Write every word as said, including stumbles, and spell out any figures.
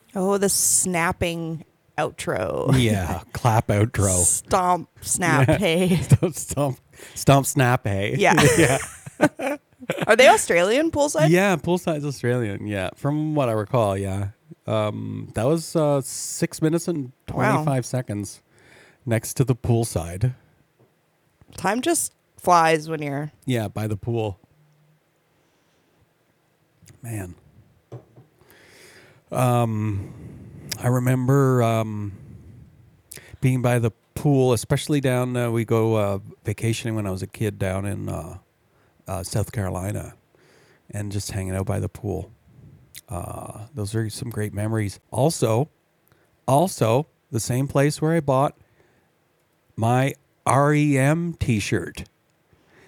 Oh, the snapping outro. Yeah, clap outro. Stomp, snap, Yeah. hey. Stomp, stomp, stomp, snap, hey. Yeah. yeah. Are they Australian poolside? Yeah, poolside's Australian. Yeah, from what I recall, yeah. Um, that was uh, six minutes and Wow. twenty-five seconds next to the poolside. Time just flies when you're. Yeah, by the pool. Man. Um, I remember um, being by the pool, especially down, uh, we go uh, vacationing when I was a kid down in uh, uh, South Carolina and just hanging out by the pool. Uh, those are some great memories. Also, also the same place where I bought my R E M t-shirt.